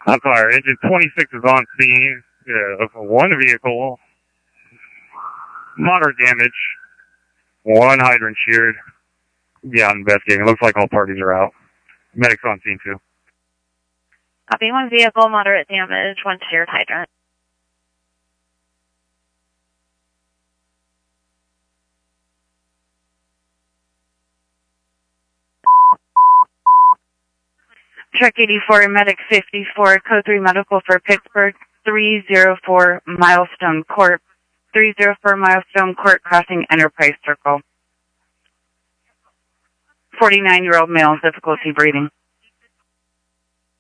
On fire. Engine 26 is on scene of one vehicle. Moderate damage. One hydrant sheared. Yeah, investigating. It looks like all parties are out. Medics on scene too. Copy. One vehicle, moderate damage, one sheared hydrant. Truck 84, Medic 54, Code 3 Medical for Pittsburgh, 304 Milestone Court. 304 Milestone Court, crossing Enterprise Circle. 49-year-old male, difficulty breathing.